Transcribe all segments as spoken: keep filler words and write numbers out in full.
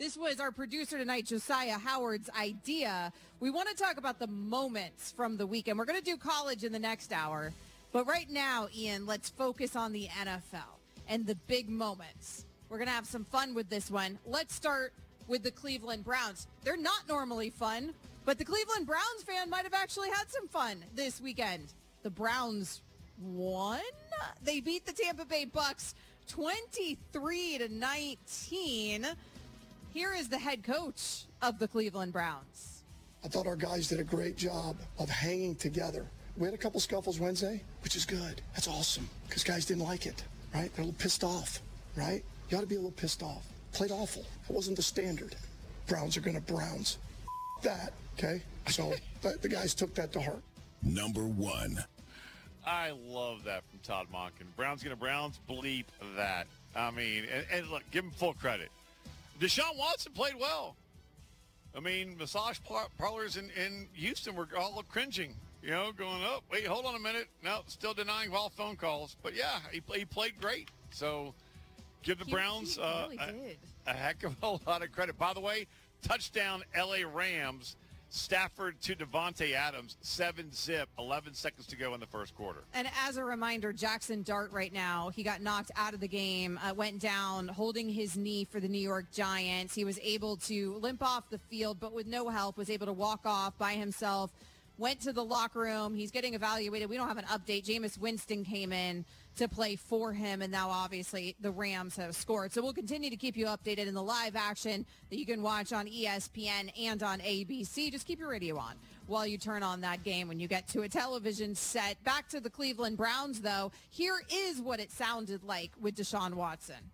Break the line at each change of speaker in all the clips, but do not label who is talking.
This was our producer tonight, Josiah Howard's idea. We want to talk about the moments from the weekend. We're going to do college in the next hour. But right now, Ian, let's focus on the N F L and the big moments. We're going to have some fun with this one. Let's start with the Cleveland Browns. They're not normally fun, but the Cleveland Browns fan might have actually had some fun this weekend. The Browns won. They beat the Tampa Bay Bucks twenty-three to nineteen. Here is the head coach of the Cleveland Browns.
I thought our guys did a great job of hanging together. We had a couple scuffles Wednesday, which is good. That's awesome, because guys didn't like it, right? They're a little pissed off, right? You ought to be a little pissed off. Played awful. It wasn't the standard. Browns are going to Browns. That, okay? So the guys took that to heart.
Number one.
I love that from Todd Monken. Browns going to Browns, bleep that. I mean, and, and look, give him full credit. Deshaun Watson played well. I mean, massage par- parlors in, in Houston were all cringing, you know, going, oh, wait, hold on a minute. No, still denying all phone calls. But, yeah, he, he played great. So give the
He-
Browns
he
uh,
really
a,
did.
a heck of a lot of credit. By the way, touchdown L A Rams. Stafford to Devontae Adams, seven zip, eleven seconds to go in the first quarter.
And as a reminder, Jackson Dart right now, he got knocked out of the game, uh, went down holding his knee for the New York Giants. He was able to limp off the field, but with no help, was able to walk off by himself, went to the locker room. He's getting evaluated. We don't have an update. Jameis Winston came in to play for him, and now obviously the Rams have scored. So we'll continue to keep you updated in the live action that you can watch on E S P N and on A B C. Just keep your radio on while you turn on that game when you get to a television set. Back to the Cleveland Browns, though. Here is what it sounded like with Deshaun Watson.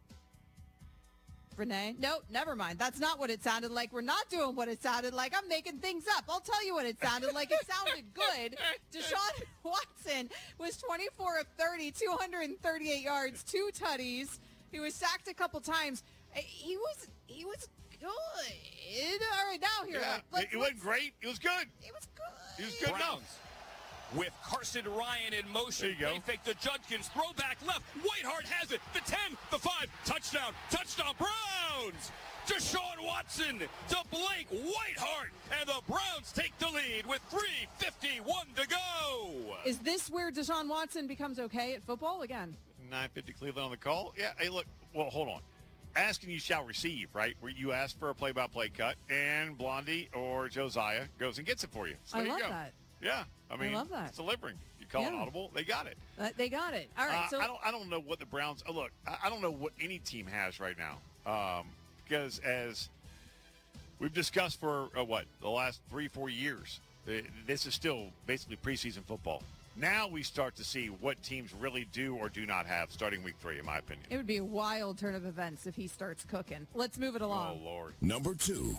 Renee? Nope, never mind. That's not what it sounded like. We're not doing what it sounded like. I'm making things up. I'll tell you what it sounded like. It sounded good. Deshaun Watson was twenty-four of thirty, two hundred thirty-eight yards, two tutties. He was sacked a couple times. He was he was good. All right, now here.
Yeah,
let's,
it wasn't great. It was good.
It was good.
It was good
Browns.
enough.
With Carson Ryan in motion.
There you go.
They fake the Judkins. Throw back left. Whiteheart has it. The ten, the five. Touchdown. Touchdown. Browns. Deshaun Watson to Blake Whiteheart. And the Browns take the lead with three fifty-one to go.
Is this where Deshaun Watson becomes okay at football again?
nine fifty Cleveland on the call. Yeah, hey, look, well, hold on. Asking you shall receive, right? Where you ask for a play-by-play cut, and Blondie or Josiah goes and gets it for you. So
I
there
love
you go.
that.
Yeah, I mean,
love that.
it's delivering. You call
Yeah.
an audible, they got it.
Uh, they got it. All right.
Uh,
so
I don't. I don't know what the Browns. Oh, look, I, I don't know what any team has right now, um, because as we've discussed for uh, what the last three, four years, uh, this is still basically preseason football. Now we start to see what teams really do or do not have starting week three, in my opinion.
It would be a wild turn of events if he starts cooking. Let's move it
Oh
along.
Lord.
Number two.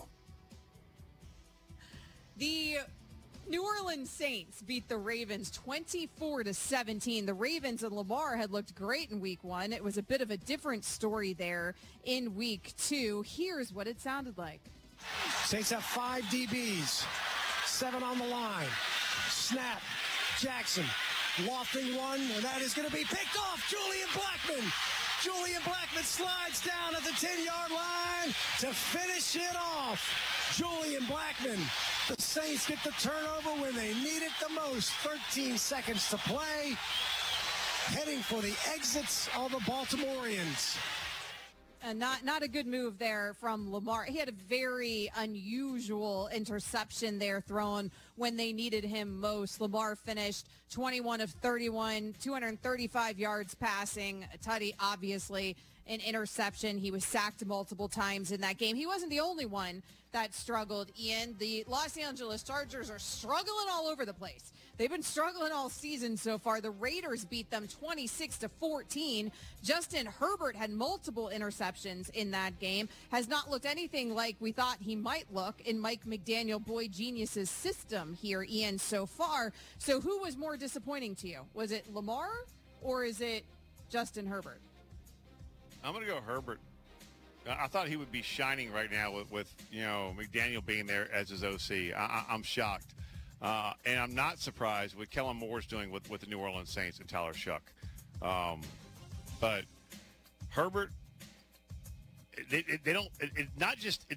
The New Orleans Saints beat the Ravens twenty-four to seventeen. The Ravens and Lamar had looked great in week one. It was a bit of a different story there in week two. Here's what it sounded like.
Saints have five D Bs, seven on the line. Snap, Jackson, lofting one, and that is going to be picked off. Julian Blackman. Julian Blackman slides down at the ten-yard line to finish it off. Julian Blackman. The Saints get the turnover when they need it the most. thirteen seconds to play. Heading for the exits of the Baltimoreans.
And not not a good move there from Lamar. He had a very unusual interception there thrown when they needed him most. Lamar finished twenty-one of thirty-one, two hundred thirty-five yards passing. Tutty, obviously, an interception. He was sacked multiple times in that game. He wasn't the only one that struggled, Ian. The Los Angeles Chargers are struggling all over the place. They've been struggling all season so far. The Raiders beat them twenty-six to fourteen. Justin Herbert had multiple interceptions in that game. Has not looked anything like we thought he might look in Mike McDaniel Boy Genius's system here, Ian, so far. So who was more disappointing to you? Was it Lamar or is it Justin Herbert?
I'm going to go Herbert. I thought he would be shining right now with, with you know, McDaniel being there as his O C. I, I, I'm shocked. Uh, and I'm not surprised what Kellen Moore's doing with, with the New Orleans Saints and Tyler Shuck. Um, but Herbert, they, they don't, it, it, not just